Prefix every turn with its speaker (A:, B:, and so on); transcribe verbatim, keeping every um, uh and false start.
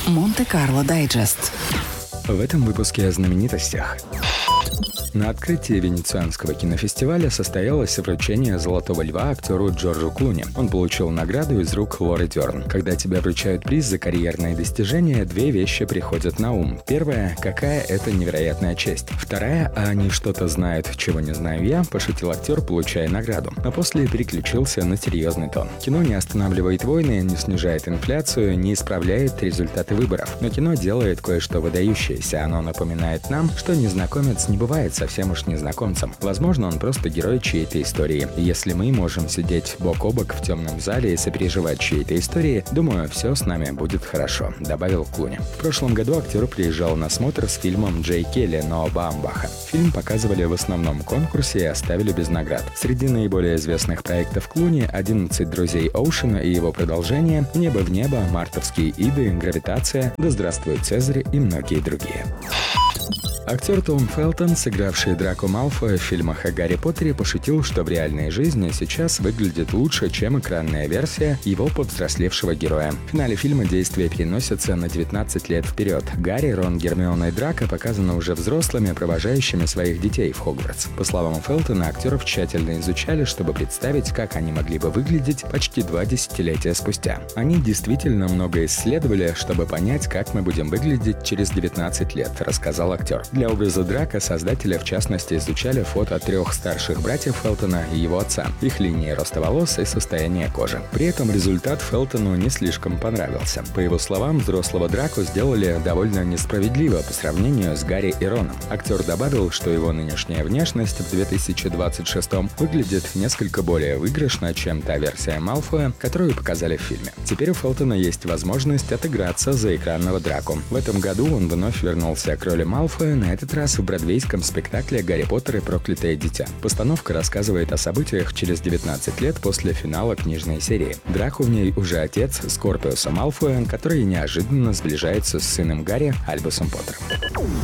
A: Монте-Карло Дайджест.
B: В этом выпуске о знаменитостях. На открытии Венецианского кинофестиваля состоялось вручение «Золотого льва» актеру Джорджу Клуни. Он получил награду из рук Лоры Дёрн. Когда тебе вручают приз за карьерные достижения, две вещи приходят на ум. Первая – какая это невероятная честь. Вторая – а они что-то знают, чего не знаю я, пошутил актер, получая награду. Но после переключился на серьезный тон. Кино не останавливает войны, не снижает инфляцию, не исправляет результаты выборов. Но кино делает кое-что выдающееся. Оно напоминает нам, что незнакомец не бывает совсем уж незнакомцем. Возможно, он просто герой чьей-то истории. И если мы можем сидеть бок о бок в темном зале и сопереживать чьей-то истории, думаю, все с нами будет хорошо», — добавил Клуни. В прошлом году актер приезжал на смотр с фильмом Джей Келли Ноа Баумбаха. Фильм показывали в основном конкурсе и оставили без наград. Среди наиболее известных проектов Клуни «одиннадцать друзей Оушена» и его продолжение, «Небо в небо», «Мартовские иды», «Гравитация», «Да здравствует Цезарь» и многие другие. Актер Том Фелтон, сыгравший Драко Малфоя в фильмах о Гарри Поттере, пошутил, что в реальной жизни сейчас выглядит лучше, чем экранная версия его повзрослевшего героя. В финале фильма действие переносится на девятнадцать лет вперед. Гарри, Рон, Гермиона и Драко показаны уже взрослыми, провожающими своих детей в Хогвартс. По словам Фелтона, актеров тщательно изучали, чтобы представить, как они могли бы выглядеть почти два десятилетия спустя. Они действительно много исследовали, чтобы понять, как мы будем выглядеть через девятнадцать лет, рассказал актер. Для образа Драко создатели, в частности, изучали фото трех старших братьев Фелтона и его отца, их линии роста волос и состояние кожи. При этом результат Фелтону не слишком понравился. По его словам, взрослого Драко сделали довольно несправедливо по сравнению с Гарри и Роном. Актер добавил, что его нынешняя внешность в две тысячи двадцать шестом выглядит несколько более выигрышно, чем та версия Малфоя, которую показали в фильме. Теперь у Фелтона есть возможность отыграться за экранного Драко. В этом году он вновь вернулся к роли Малфоя, на этот раз в бродвейском спектакле «Гарри Поттер и проклятое дитя». Постановка рассказывает о событиях через девятнадцать лет после финала книжной серии. Драко в ней уже отец Скорпиуса Малфоя, который неожиданно сближается с сыном Гарри Альбусом Поттером.